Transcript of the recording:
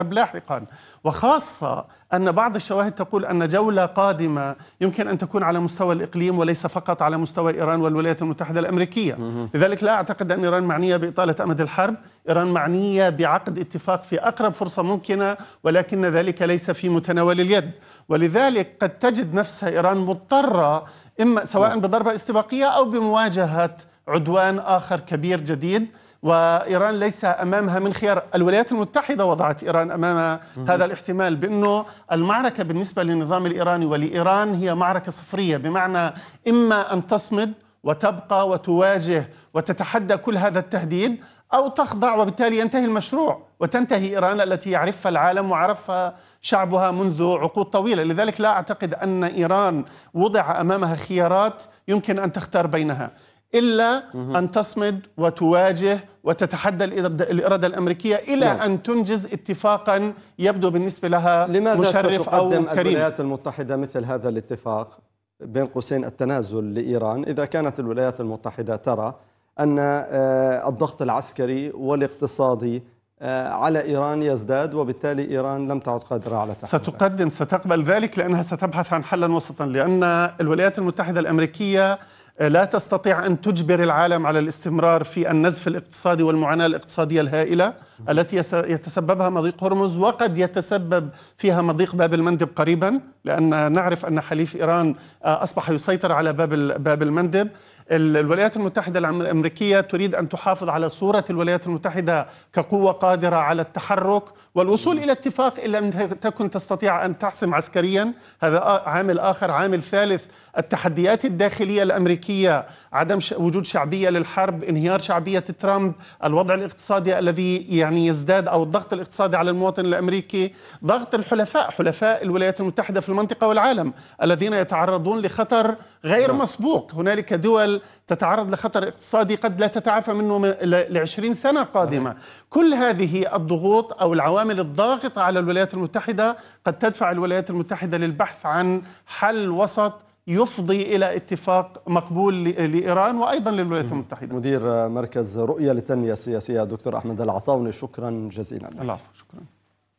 لاحقا، وخاصة أن بعض الشواهد تقول أن جولة قادمة يمكن أن تكون على مستوى الإقليم وليس فقط على مستوى إيران والولايات المتحدة الأمريكية. لذلك لا أعتقد أن إيران معنية بإطالة أمد الحرب، إيران معنية بعقد اتفاق في أقرب فرصة ممكنة، ولكن ذلك ليس في متناول اليد. ولذلك قد تجد نفسها إيران مضطرة إما سواء بضربة استباقية أو بمواجهة عدوان آخر كبير جديد، وإيران ليس أمامها من خيار. الولايات المتحدة وضعت إيران أمام هذا الاحتمال بأنه المعركة بالنسبة للنظام الإيراني ولإيران هي معركة صفرية، بمعنى إما أن تصمد وتبقى وتواجه وتتحدى كل هذا التهديد، أو تخضع وبالتالي ينتهي المشروع وتنتهي إيران التي يعرفها العالم وعرفها شعبها منذ عقود طويلة. لذلك لا أعتقد أن إيران وضع أمامها خيارات يمكن أن تختار بينها إلا أن تصمد وتواجه وتتحدى الإرادة الأمريكية إلى أن تنجز اتفاقا يبدو بالنسبة لها مشرف أو كريم. الولايات المتحدة مثل هذا الاتفاق بين قوسين التنازل لإيران إذا كانت الولايات المتحدة ترى أن الضغط العسكري والاقتصادي على إيران يزداد، وبالتالي إيران لم تعد قادرة على تحمل ستقبل ذلك، لأنها ستبحث عن حلا وسطا، لأن الولايات المتحدة الأمريكية لا تستطيع أن تجبر العالم على الاستمرار في النزف الاقتصادي والمعاناة الاقتصادية الهائلة التي يتسببها مضيق هرمز، وقد يتسبب فيها مضيق باب المندب قريبا، لأن نعرف أن حليف إيران أصبح يسيطر على باب المندب. الولايات المتحدة الأمريكية تريد أن تحافظ على صورة الولايات المتحدة كقوة قادرة على التحرك والوصول إلى اتفاق، إن لم تكن تستطيع أن تحسم عسكريا. هذا عامل آخر. عامل ثالث، التحديات الداخلية الأمريكية، عدم وجود شعبية للحرب، انهيار شعبية ترامب، الوضع الاقتصادي الذي يعني يزداد، أو الضغط الاقتصادي على المواطن الأمريكي، ضغط حلفاء الولايات المتحدة في المنطقة والعالم الذين يتعرضون لخطر غير مسبوق. هنالك دول تتعرض لخطر اقتصادي قد لا تتعافى منه ل20 سنة قادمة. كل هذه الضغوط أو العوامل الضاغطة على الولايات المتحدة قد تدفع الولايات المتحدة للبحث عن حل وسط يفضي إلى اتفاق مقبول لإيران وأيضا للولايات المتحدة. مدير مركز رؤية للتنمية السياسية دكتور أحمد العطاوني، شكرا جزيلا. العفو، شكرا.